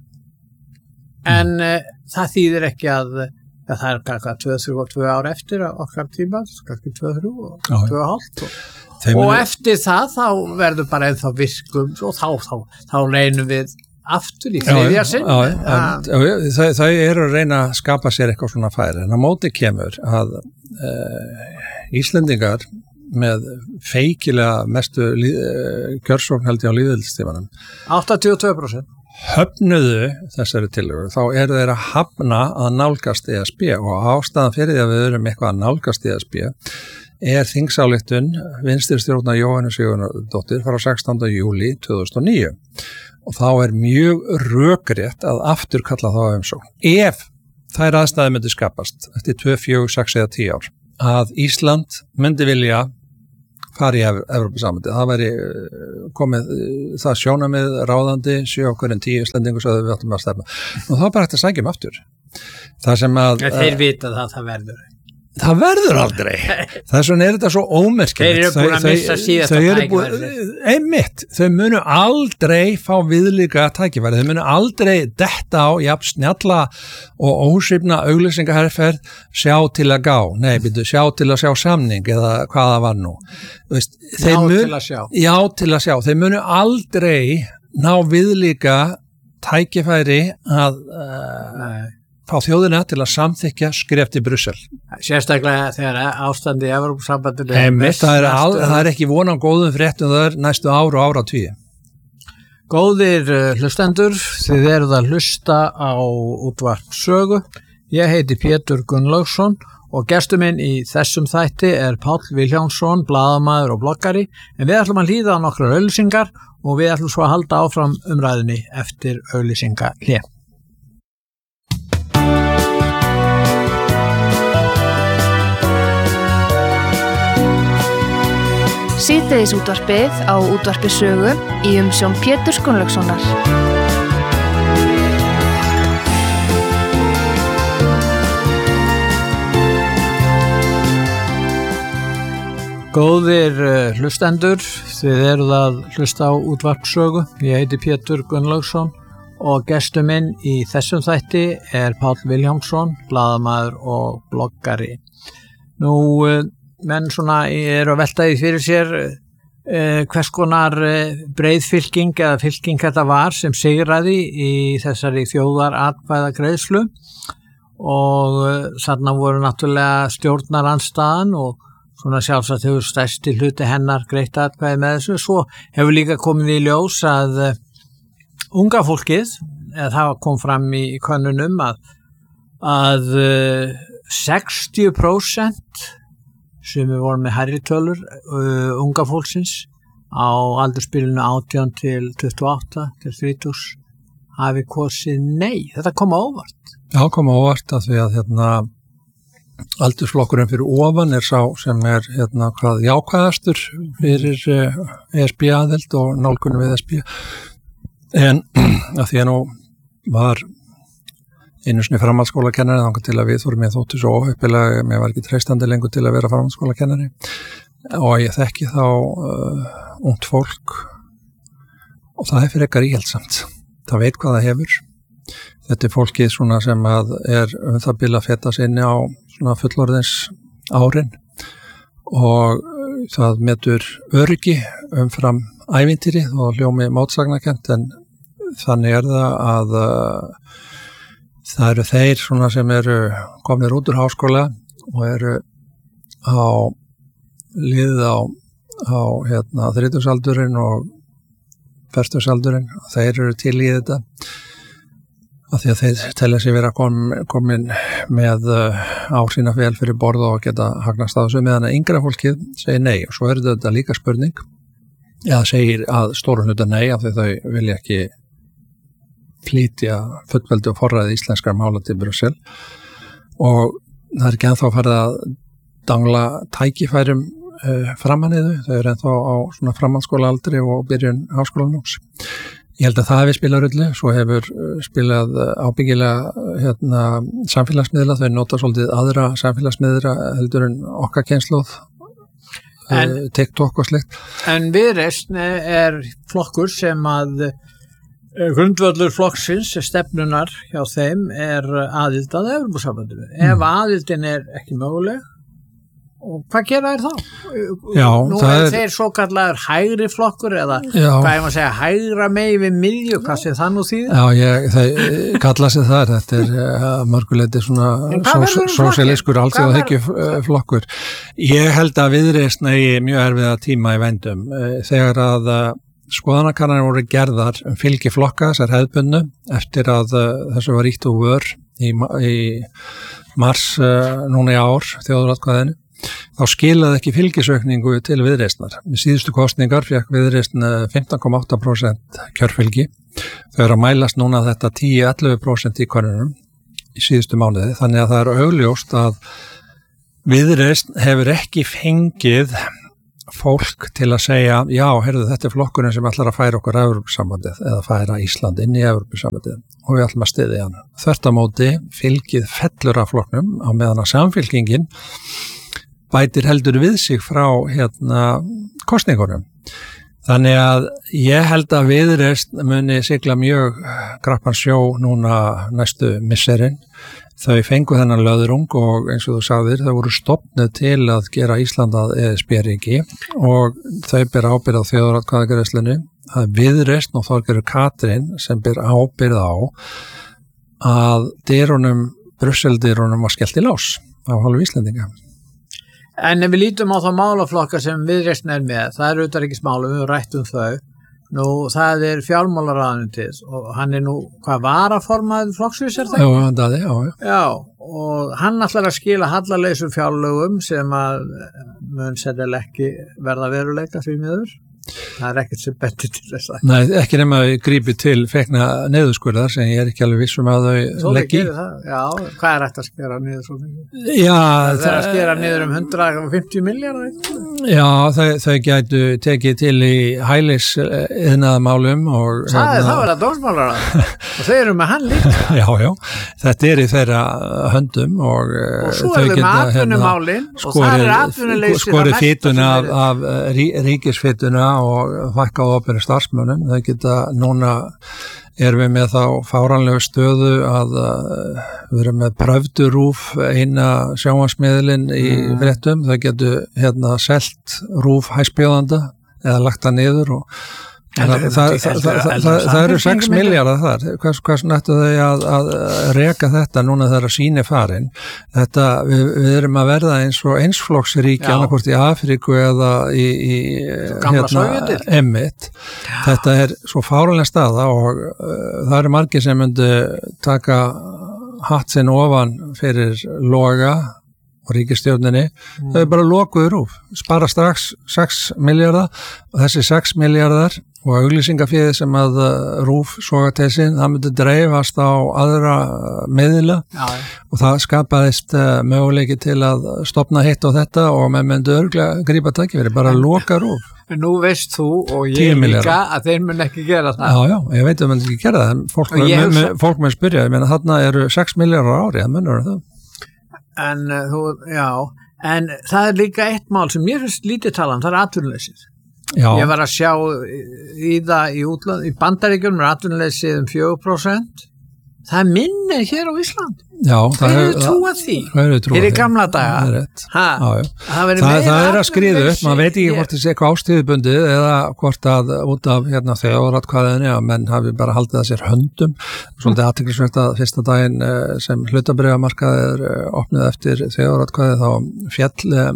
En mm. uh, það þýðir ekki að, að það er kannski tvö, þrjú og tvö ár eftir okkar tíma, kannski tvö, þrjú og tvö og hálft. Og, og meni... eftir það þá verður bara ennþá virkum og þá, þá, þá reynum við aftur í þriðja sinn. Það, það eru að reyna að skapa sér eitthvað svona færi, en á móti kemur að uh, Íslendingar með feikilega mestu uh, kjörsókn held ég á lýðveldistímanum áttatíu og tvö prósent höfnuðu þessari tillögu, þá eru þeir að hafna að nálgast E S B og ástæðan fyrir því að við erum eitthvað að nálgast E S B er þingsályktun vinstristjórnar Jóhannu Sigurðardóttur frá sextánda júlí tvö þúsund og níu og þá er mjög rökrétt að afturkalla þá umsókn. Ef þær aðstæður myndi skapast eftir tvö, fjögur, sex eða tíu ár að Ísland myndi vilja fara í Evrópusambandið, það væri komið það sjónamið ráðandi sjö okkur en tíu Íslendingur svo að við áttum að stefna og þá bara hægt að sækja um aftur. Það sem að ja, þeir vita það, það verður það verður aldrei þess vegna er þetta svo ómerkilegt þeir eru búin að missa síðasta tækifæri einmitt, þau munu aldrei fá viðlíka tækifæri, þau munu aldrei detta á jafn snjalla og ósvipna auglýsingaherferð sjá til að gá, nei byrju sjá til að sjá samning eða hvað það var nú veist, já mun, til að sjá já til að sjá, þau munu aldrei ná viðlíka tækifæri að uh, fá þjóðina til að samþykja skref til Brussel. Sérstaklega þegar ástandi í Evrópusambandinu Einmitt, það, er al, það er ekki von á góðum fréttum það er næstu ár og ára tíu. Góðir hlustendur, þið eruð að hlusta á útvarp Sögu. Ég heiti Pétur Gunnlaugsson og gestur minn í þessum þætti er Páll Vilhjálmsson, blaðamaður og bloggari, en við ætlum að hlýða á nokkrar auglýsingar og við ætlum svo að halda áfram umræðinni eftir auglýsingahlé. Síðdegis útvarpið á útvarpi Sögu í umsjón Péturs Gunnlaugssonar. Góðir hlustendur, þið eruð að hlusta á útvarp Sögu. Ég heiti Pétur Gunnlaugsson og gestur minn í þessum þætti er Páll Vilhjálmsson, blaðamaður og bloggari. Nú menn svona eru að velta því fyrir sér eh, hvers konar eh, breið fylking eða fylking þetta var sem sigraði í þessari þjóðaratkvæðagreiðslu og eh, þarna voru náttúrulega stjórnarandstaðan og svona sjálfsagt hefur stærsti hluti hennar greitt atkvæði með þessu. Svo hefur líka komið í ljós að eh, unga fólkið, eða það kom fram í, í könnunum að, að eh, sextíu prósent sem við vorum með hærri tölur uh, unga fólksins á aldursbilinu átján til tuttugu og átta til þrítugs hafi kosið nei. Þetta kom á óvart. Já, kom á óvart að því að hérna, aldursflokkurinn fyrir ofan er sá sem er hérna, hvað jákvæðastur fyrir uh, E S B-aðild og nálgunum við E S B. En að því að nú var einu sinni framhaldsskólakennari þannig til að við fórum ég þóttu svo óheppilega mér var ekki treystandi lengur til að vera framhaldsskólakennari og ég þekki þá uh, ungt fólk og það er fyrir ekkar íhaldsamt það veit hvað það hefur þetta er fólkið svona sem að er um það bila að feta sinni á svona fullorðins árin og það metur öryggi umfram ævintýri og hljómi mótsagnakent en þannig er það að uh, það eru þeir svona sem eru komnir út úr háskóla og eru á liðið á, á hérna, þrítugsaldurinn og fertugsaldurinn og þeir eru til í þetta af því að þeir telja sig vera kom, komin með uh, ásýna vel fyrir borð og geta hagnast á þessu meðan að yngra fólkið segir nei og svo er þetta líka spurning eða segir að stórun hluta nei af því þau vilja ekki flytja fullveldi og forræði íslenskar mála til Brussel og það er ekki ennþá farið að dangla tækifærum uh, framanniðu, þau eru ennþá á svona framhaldsskólaaldri og byrjun háskólanóms. Ég held að það hefur spilað rullu, svo hefur spilað ábyggilega hérna, samfélagsmiðla, þau nota svolítið aðra samfélagsmiðla heldur en okkar kynslóð, uh, TikTok og slikt. En Viðreisn er flokkur sem að grundvöllur flokksins stefnunar hjá þeim er aðild að Evrópusambandinu. Mm. Ef aðildin er ekki möguleg, og hvað gera þær þá? Já, Nú það er er þeir svo kallar hægri flokkur eða Já. hvað er maður að segja, hægra megi við miðju, hvað sé það nú þýðir? Já, ég, það kalla sig þar, þetta er uh, mörguleiti svona sósíalískur alþjóðahyggju flokkur. Ég held að Viðreisn eigi mjög erfiða tíma í vendum. Þegar að uh, skoðanakannanir voru gerðar um fylgi flokka þessar hefðbundu eftir að uh, þessu var ríkt og vör í, í mars uh, núna í ár, þjóðaratkvæðinu. þá skilaði ekki fylgisaukningu til Viðreisnar. Í síðustu kosningar fékk Viðreisn fimmtán komma átta prósent kjörfylgi. Þau eru að mælast núna þetta tíu til ellefu prósent í könnunum í síðustu mánuði, þannig að það er augljóst að Viðreisn hefur ekki fengið fólk til að segja, já, heyrðu, þetta er flokkurinn sem ætlar að færa okkur Evrópusambandið eða færa Ísland inn í Evrópusambandið og við ætlum að styðja hann. Þvert á móti fylgið fellur af flokknum á meðan að Samfylkingin bætir heldur við sig frá hérna kosningunum. Þannig að ég held að Viðreisn muni sigla mjög grappan sjó núna næstu misserinn. Þau fengu þennan löðrung og eins og þú sagðir, þau voru stofnuð til að gera Ísland að E S B-ríki og þau bera ábyrgð á þjóðaratkvæðagreiðslunni. Það er Viðreisn og Þorgerður Katrín sem ber ábyrgð á að dyrunum, Brussel-dyrunum var skellt í lás á hálfu Íslendinga. En ef við lítum á þá málaflokka sem Viðreisn er með, það er utanríkismálum, við rættum þau. Nú, það er fjármálaráðuneytið og hann er nú, hvað varaformaður flokksins er það? Já, það er, já, já. Já, og hann ætlar að skila hallarleysu fjárlögum sem að mun sennilega ekki verða veruleika því miður. Það er ekkert sem bendir til þess að. Nei, ekki nema að grípi til fekna niðurskurðar sem ég er ekki alveg vissum að þau leggi. Já, hvað er þetta að skera niður svo mikið? Já, það er að skera niður um hundrað og fimmtíu milljarðar. Já, þau, þau gætu tekið til í hælis iðnaðarmálum og það er það verið dómsmálaráð og þau eru með hann líka. Já, já, þetta er í þeirra höndum og, og svo er við með atvinnumálin og það er atvinnuleysi skorið fituna af, af rí, ríkisfituna og fækkað opinni starfsmönnum. Þau geta núna erum við með þá fáránlegu stöðu að uh, við erum með pröfdurúf eina sjónvarpsmiðlinn í mm. fréttum. Þau getur hérna selt rúf hæstbjóðanda eða lagt það niður og það, það, það, það, það eru sex milljarðar þar. Hvers, hvers nættu þau að, að reka þetta núna þegar síni farin? Þetta, við, við erum að verða eins og einsflokksríki annarkvort í Afríku eða í, í hérna, Emmitt. Þetta er svo fáránleg staða og uh, það eru margir sem myndu taka hatt sinn ofan fyrir Loga og ríkisstjórninni, mm. þau er bara lokuður rúf, spara strax sex milljarðar og þessi sex milljarðar og auglýsingaféð sem að rúf soga til sín, það myndi dreifast á aðra miðla Já. Og það skapaðist möguleiki til að stopna hitt á þetta og með myndi örglega grípa tækifæri, bara loka rúf. Nú veist þú og ég líka að þeir mun ekki gera það. Já, já, ég veit að það mun ekki gera það, en fólk mun hef... með spyrja, ég meina þarna eru sex milljarðar ári, það munur það. En þú, já, en það er líka eitt mál sem mér finnst lítið talan, það er atvinnuleysið. Ég var að sjá í það í útland, í Bandaríkjunum er atvinnuleysið um fjögur prósent. Það er minni hér á Ísland. Já, það er trúa því. Það er trúa því. Er í gamla daga. Það er rétt. Ha, já, já. Það, það, það er að skriða upp, maður veit ekki hvort þessi eitthvað ástíðubundið eða hvort að út af hérna þjóðaratkvæðinni að menn hafi bara haldið að sér höndum. Svolítið athyglisvert að fyrsta daginn sem hlutabréfamarkaðir opnið eftir þjóðaratkvæði þá fjall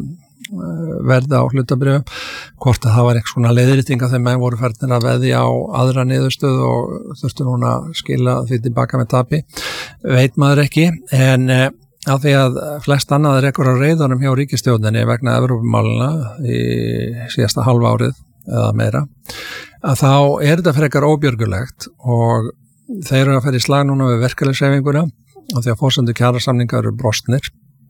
verða á hlutabrifum, hvort að það var eitthvað svona leiðréttinga þegar menn voru færðin að veðja á aðra niðurstöð og þurftu núna að skila því tilbaka með tapi, veit maður ekki, en eh, af því að flest annað er ekkur á reiðunum hjá ríkisstjórninni vegna Evrópumálina í síðasta halva árið eða meira, að þá er þetta frekar óbjörgulegt og þeir eru að fara í slag núna við verkalýðshreyfinguna og því að forsendur kjarasamningar eru brostnir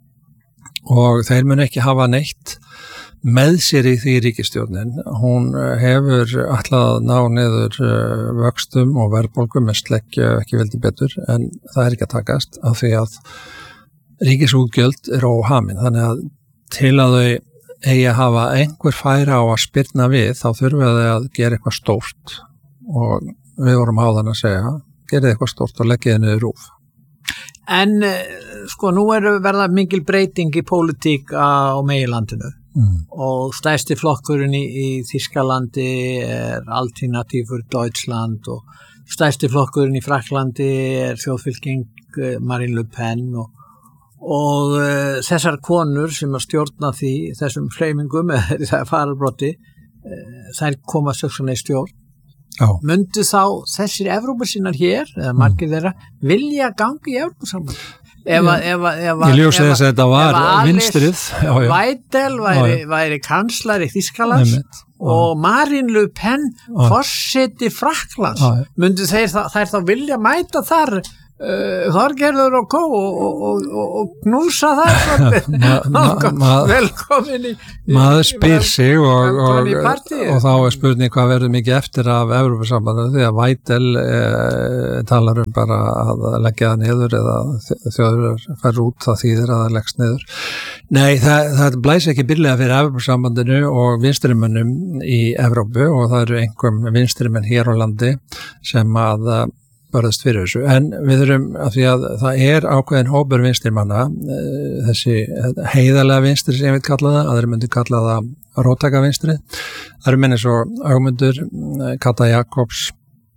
og þeir mun ekki hafa neitt með sér í því ríkisstjórnin. Hún hefur ætlað að ná niður vöxtum og verðbólgum með sleggju ekki vildi betur en það er ekki að takast af því að ríkisútgjöld er óhamin. Þannig að til að þau eigi að hafa einhver færa á að spyrna við þá þurfum þau að gera eitthvað stórt og við vorum áðan að segja gerið eitthvað stórt og leggið niður rúf. En sko nú er verða mikil breyting í pólitík á meginlandinu mm. og stærsti flokkurinn í, í Þýskalandi er Alternative für Deutschland og stærsti flokkurinn í Frakklandi er þjóðfylking Marine Le Pen og, og uh, þessar konur sem að stjórna því þessum hreyfingum eða það fararbrotti uh, þær koma söksanlega í stjórn. Já. Myndu þá þessir Evrópusinnar hér, eða margir þeirra, vilja gangi í Evrópusamband? ef að ef að ef að Ég ljósi þess að þetta var vinstrið. Weidel væri, væri kanslari Þýskalands og Marine Le Pen forseti Frakklands, myndu þeir þá, þær þá vilja mæta þar uh, Þorgerður og kó og, og, og, og knúsa þar svolítið velkomin í maður spyr sig og, og, og þá er spurning hvað verður mikið eftir af Evrópusambandinu því að Weidel eh, talar um bara að leggja það niður eða þjóður fær út það þýðir að það leggst niður. Nei, það, það blæs ekki byrlega fyrir Evrópusambandinu og vinstrimönnum í Evrópu og það eru einhverjum vinstrimenn hér á landi sem að barðast fyrir þessu, en við erum að því að það er ákveðin hópur vinstrimanna, þessi heiðarlega vinstri sem við kalla það, aðri myndi kalla það róttæka vinstri, það eru menni svo Ögmundur, Kata Jakobs,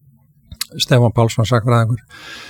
Stefán Pálsson sakfræðingur,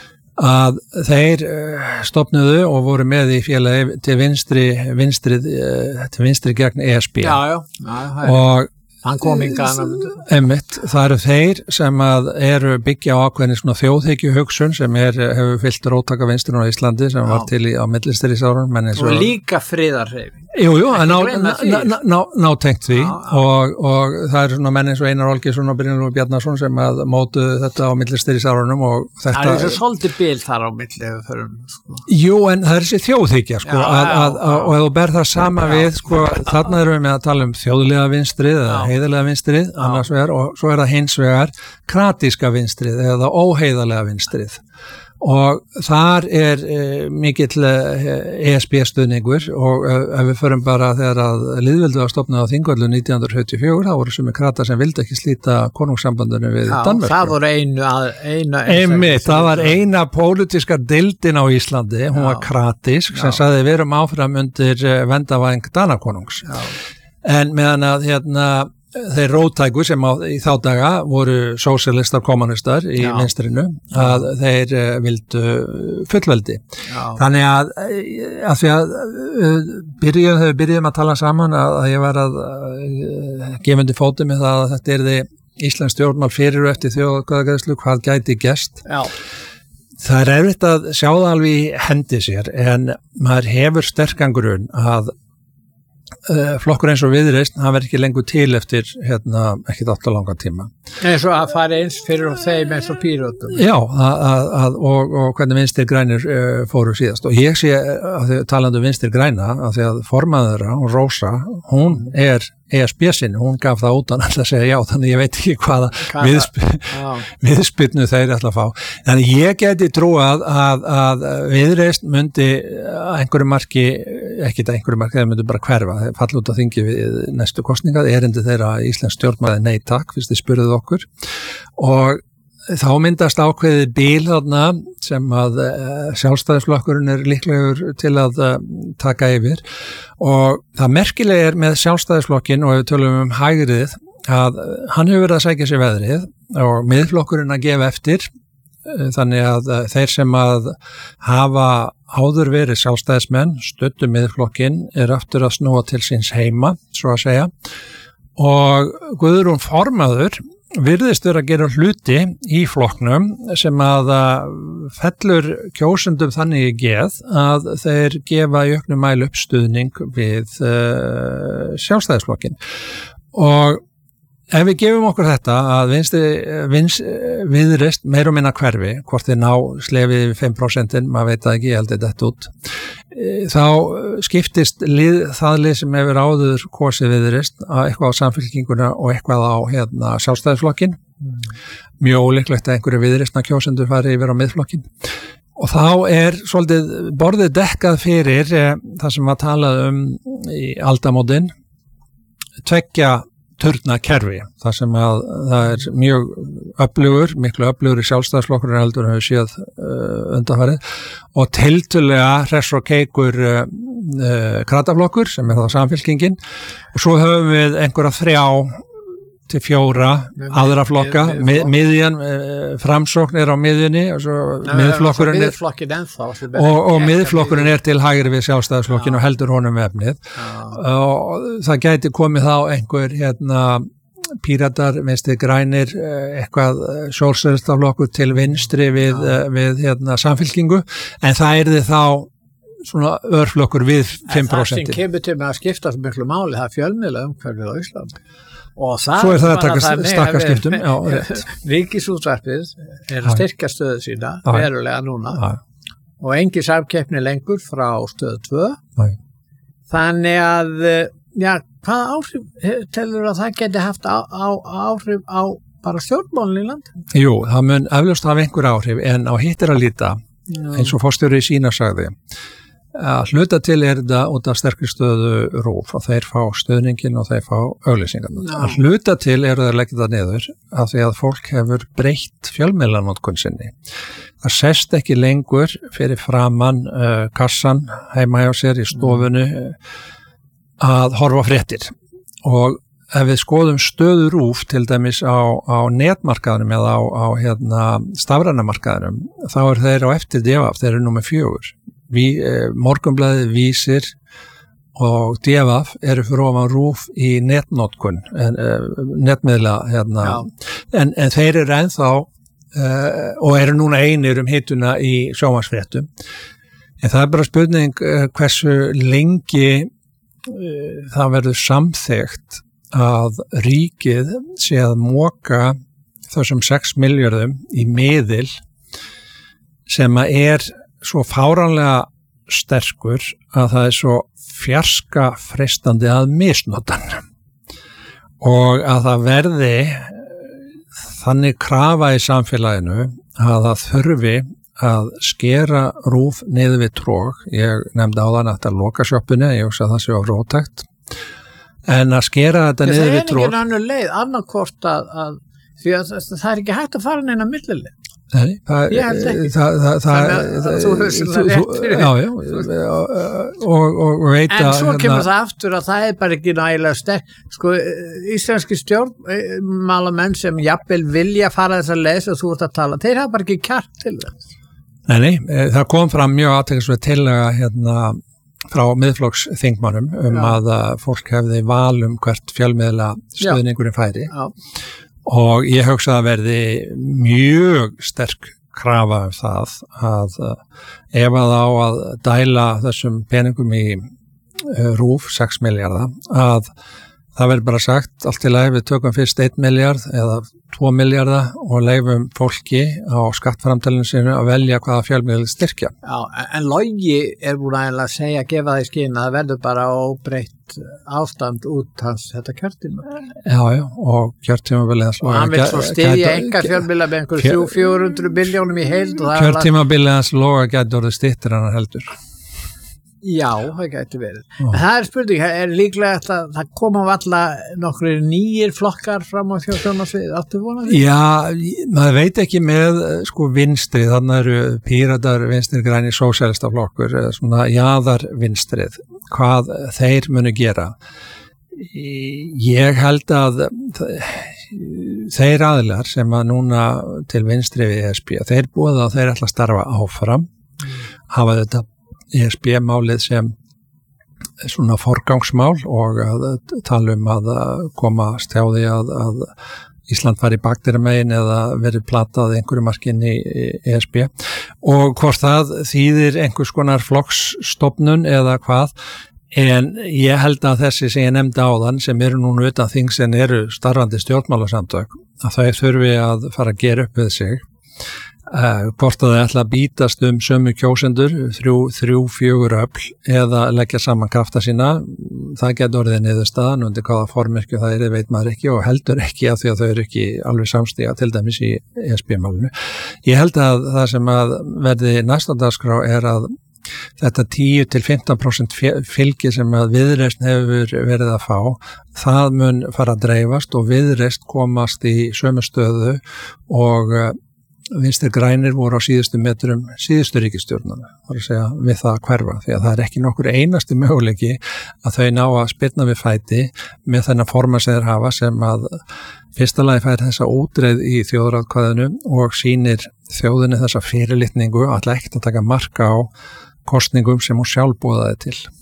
að þeir stofnuðu og voru með í félagi til vinstri, vinstri, til vinstri gegn E S B já, já, já, og hann kom yngan einmitt, það eru þeir sem að eru byggja á ákveðni svona þjóðhyggju hugsun sem er, hefur fyllt róttaka vinstrinu á Íslandi sem já. Var til í, á millistríðsárunum og svo... líka friðarhreyfing Jújú, ná, ná, ná, ná, ná tengt því já, já. Og, og það eru svona menn eins og Einar Olgeirsson og Brynjólfur Bjarnason sem að mótuðu þetta á millistríðsárunum og þetta það er þessu svolítið bil þar á milli sko. Jú, en það er þessi þjóðhyggja sko, já, að, að, að, og ef þú ber það sama já. Við sko, þarna erum við með að tala um þjóðlega vinstrið eða heiðarlega vinstrið annars vegar og svo er það hins vegar kratíska vinstrið eða óheiðarlega vinstrið og þar er e, mikill E S B stuðningur og e, ef við förum bara þegar að lýðveldi var stofnað á Þingvöllu nítján hundruð sjötíu og fjögur þá voru sumir kratar sem vildi ekki slíta konungssambandinu við Danmörku. Það voru einu, einu Einmitt, það var eina pólitíska deildin á Íslandi, hún já. Var kratísk sem sagði við erum áfram undir vendavæng Danakonungs. Já. En meðan að hérna þeir róttæku sem á, í þá daga voru sósíalistar, kommunistar í já. Vinstrinu að já. Þeir uh, vildu fullveldi. Já. Þannig að, að því að uh, byrjum, þegar við byrjum að tala saman að, að ég var að uh, gefundi fóti með það að þetta er því Íslands stjórnmál fyrir og eftir þjóðkvæðagreiðslu, hvað gæti gerst. Já. Það er erfitt að sjá það alveg í hendi sér en maður hefur sterkan grunn að flokkur eins og Viðreisn, hann verður ekki lengur til eftir hérna, ekki alltaf langa tíma. Eins og að fara eins fyrir og þeim eins og Pírötum. Já, að, að, og, og hvernig Vinstri grænir uh, fóru síðast. Og ég sé, að því, talandi um Vinstri græna, að því að formaður, hún Rósa, hún er E S B sinni, hún gaf það út að alltaf segja já, þannig ég veit ekki hvaða viðsp viðspyrnu þeir ætla að fá. Þannig ég geti trúað að, að Viðreisn myndi einhverju marki, ekki þetta einhverju marki, þeir myndi bara hverfa, þeir falla út á þingi við næstu kosningar, erindi þeirra Íslands stjórnmæði nei takk, fyrst þið spurðuð okkur og þá myndast ákveðið bíl þarna sem að uh, sjálfstæðisflokkurinn er líklegur til að uh, taka yfir og það merkilega er með sjálfstæðisflokkin og ef við tölum um hægrið að hann hefur verið að sækja sér veðrið og miðflokkurinn að gefa eftir uh, þannig að uh, þeir sem að hafa áður verið sjálfstæðismenn stuttu miðflokkin er aftur að snúa til síns heima, svo að segja og Guðrún formaður virðist vera að gera hluti í flokknum sem að fellur kjósendum þannig í geð að þeir gefa í auknum mæli uppstuðning við uh, sjálfstæðisflokkin og ef við gefum okkur þetta að vinstri, vinstri, Viðreisn meir og minna hverfi, hvort þeir ná slefið fimm prósent, maður veit það ekki, ég held þetta út, þá skiptist lið, það lið sem hefur áður kosið Viðreisn að eitthvað á samfylkinguna og eitthvað á hérna, sjálfstæðisflokkin. Mm. Mjög ólíklegt að einhverju Viðreisna kjósendur fari yfir á miðflokkin. Og þá er svolítið borðið dekkað fyrir eh, það sem var talað um í aldamótin, tveggja turna kerfi, þar sem að það er mjög öflugur, miklu öflugur í sjálfstæðisflokkur en heldur en hefur séð uh, undanfarið og tiltölulega hress og keikur uh, uh, krataflokkur sem er það samfylkingin og svo höfum við einhverja þrjá til fjóra aðra flokka, mið, miðjan uh, framsókn er á miðjunni og svo Nei, miðflokkurinn er ennþá, og, og miðflokkurinn er til hægri við sjálfstæðisflokkin og heldur honum efnið og það gæti komið þá einhver hérna Píratar, Vinstri grænir, eitthvað sjósælstaflokkur til vinstri við, við hérna, samfylkingu, en það er þið þá svona örflokkur við fimm prósent. Það sem kemur til með að skipta svo miklu máli, það er fjölmiðla umhverfið á Íslandi. Og það svo er það að taka stakkarskiptum. Ríkisútvarpið er að styrkja stöðu sína já. Verulega núna já. Og engin samkeppni lengur frá stöðu tvö. Já. Þannig að, já, hvaða áhrif telur að það geti haft á, á, áhrif á bara stjórnmálinn í landinu? Jú, það mun eflaust hafa einhver áhrif, en á hitt er að líta, já. Eins og forstjóri Sína sagði, að hluta til er þetta út af sterkri stöðu RÚV og þeir fá stöðningin og þeir fá auglýsingarnar. Að hluta til er það að leggja það niður af því að fólk hefur breytt fjölmiðlanotkun sinni. Það sest ekki lengur fyrir framan uh, kassan heima hjá sér í stofunni uh, að horfa fréttir. Og ef við skoðum stöðu RÚV til dæmis á, á netmarkaðunum eða á, á hérna, stafrænamarkaðunum, þá er þeir á eftir D V A F, þeir eru númer fjögur. Vi, eh, Morgunblaðið, Vísir og D V A F eru fyrir ofan RÚV í netnotkun, en, eh, netmiðla hérna, en, en þeir eru ennþá eh, og eru núna einir um hituna í sjónvarpsfréttum. En það er bara spurning eh, hversu lengi eh, það verður samþykkt að ríkið sé að moka þessum sex milljörðum í miðil sem að er svo fáránlega sterkur að það er svo fjarska freistandi að misnota hann og að það verði þannig krafa í samfélaginu að það þurfi að skera RÚV niður við tróg. Ég nefndi áðan að þetta loka sjoppunni, ég hugsa að það sé á rótækt, en að skera þetta niður við tróg. Það er ekki annað leið, annarkvort að, að því að það er ekki hægt að fara neina millileið. Nei, það, ég held ekki. Það, það, það, það, þú höfður svona rétt fyrir. Já, já, og, og, og veit að... En svo kemur það aftur að það er bara ekki nægilega sterk. Sko, íslenski stjórnmálamenn sem jafnvel vilja fara þess að lesa og þú ert að tala, þeir hafa bara ekki kjark til það. Nei, nei, það kom fram mjög athyglisverð tillaga hérna frá miðflokksþingmönnum um já. Að fólk hefði val um hvert fjölmiðla stöðningurinn færi. Já. Og ég hugsa að verði mjög sterk krafa um það að ef að á að dæla þessum peningum í RÚV sex milljarða, að það verður bara sagt allt í lagi, við tökum fyrst einn milljarð eða tvo milljarða og leifum fólki á skattframtælinu sinu að velja hvaða fjölmiðl styrkja. Já, en Logi er búin að segja, gefa það í skyn að það verður bara óbreytt ástand út hans þetta kjörtíma. Já, já, og kjörtímabilið hans og hann vil svo styðja enga fjölmiðla með einhverjum þrjú til fjögur hundruð miljónum í heild. Kjörtímabilið hans Loga gæti orðið styttir en hann heldur. Já, það gæti verið. En það er spurning, er líklega að það koma valla nokkru nýjir flokkar fram á þjóðsjónarsvið, áttu vonað því? Já, maður veit ekki með sko vinstri, þannig eru Píratar, Vinstri grænir, sósíalistaflokkur, svona jaðar vinstrið, hvað þeir munu gera. Ég held að þeir aðilar sem að núna til vinstri við E S B, þeir búið að þeir ætla að starfa áfram, mm. hafa þetta E S B-málið sem svona forgangsmál og að tala um að komast hjá því að, að Ísland fari bakteramegin eða verið platað einhverju markin í E S B og hvort það þýðir einhvers konar flokksstofnun eða hvað, en ég held að þessi sem ég nefndi áðan sem eru núna utan þings en eru starfandi stjórnmálasamtök, að þau þurfi að fara að gera upp við sig. Uh, hvort að það ætla að bítast um sömu kjósendur, þrjú, þrjú, fjögur öfl eða leggja saman krafta sína, það getur orðið niðurstaðan undir hvaða formyrkju það er, veit maður ekki og heldur ekki af því að þau eru ekki alveg samstíga til dæmis í E S B-málinu. Ég held að það sem að verði næsta dagskrá er að þetta tíu til fimmtán prósent fylgi sem að Viðreisn hefur verið að fá, það mun fara að dreifast og Viðreisn komast í sömu stöðu og Vinstri grænir voru á síðustu metrum síðustu ríkisstjórnana, var að segja við það að hverfa, því að það er ekki nokkur einasti möguleiki að þau ná að spyrna við fæti með þennan forma sem þeir hafa sem að fyrsta lagi fær þessa útreið í þjóðaratkvæðinu og sýnir þjóðinni þessa fyrirlitningu að ætla ekkert að taka marka á kostningum sem hún sjálf boðaði til.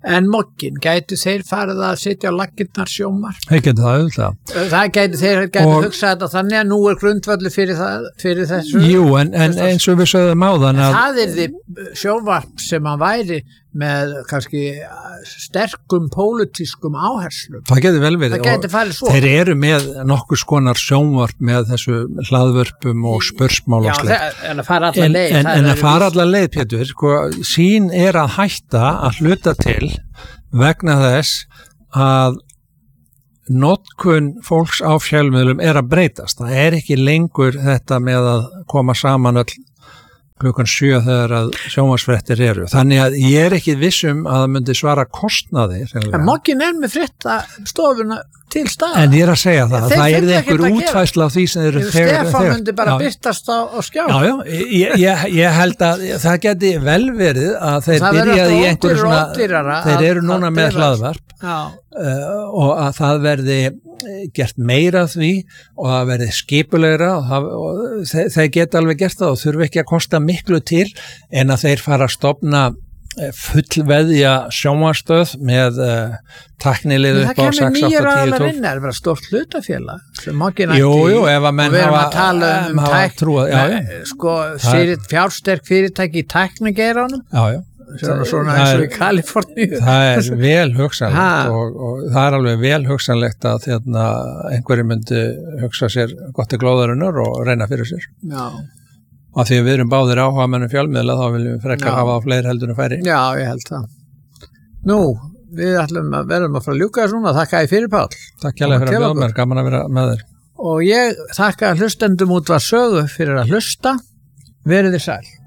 En mokkin, gætu þeir farið að sitja á laggirnar sjómar? Þeir getur það auðvitað. Það gætu þeir gætu Og- hugsað þetta þannig að nú er grundvöldu fyrir, það, fyrir þessu. Jú, en, en eins og við sögðum áðan að Það er því sjónvarp sem að væri með kannski sterkum pólitískum áherslum. það getur vel verið. Það gæti og farið svo. Þeir eru með nokkur skonar sjónvarp með þessu hlaðvörpum og Já, spursmálaslegt. það- en að fara allar En, leið. en, það en er að fara víst- allar leið, Pétur, sko, sín er að hætta að hluta til vegna þess að notkun fólks á fjölmiðlum er að breytast. Það er ekki lengur þetta með að koma saman öll klukkan sjö þegar að sjónvarpsfréttir eru. Þannig að ég er ekki vissum að það myndi svara kostnaði. En mokkin er með frétta stofuna til staða. En ég er að segja það, Þeir það er þurfa ekkert einhver að gera. útfæsla á því sem þeir eru Stefán myndi bara Já, byrtast á, á skjá. Já, já, ég, ég, ég held að það geti vel verið að þeir Það verður byrjaði í alltaf einhverju ódýrara- svona, ódýrara þeir að- eru núna að með bera- hlaðvarp Já. uh, og að það verði gert meira af því og það verði skipulegra og, það, og þeir, þeir geta alveg gert það og þurfi ekki að kosta miklu til en að þeir fara að stofna fullveðja sjónvarpsstöð með uh, tæknilið Það upp á kemur sex, nýjar átta, tíu, aðlar tólf. inn, það er bara stórt hlutafélag sem mokkin Jú, jú, ef að menn og við erum hafa- að tala um, um hafa tæk, trúað- já, með, sko, Það er- fyrir, fjársterk fyrirtæki í tæknigeiranum Já, já. svona, svona Það eins og er- í Kaliforníu. Það er vel hugsanlegt Ha. og, og það er alveg vel hugsanlegt að þérna, einhverju myndi hugsa sér gott til glóðarinnar og reyna fyrir sér. Já. Og því að við erum báðir áhuga mennum fjölmiðla þá viljum við frekar Já. hafa á fleiri heldur en færri. Já, ég held það. Nú, við ætlum að verðum að fara að ljúka þessu núna, þakka ég fyrir Pál. Takk hérlega fyrir til að bjóða okkur. mér, gaman að vera með þér. Og ég þakka hlustendum út var sögu fyrir að hlusta, verið þið sæl.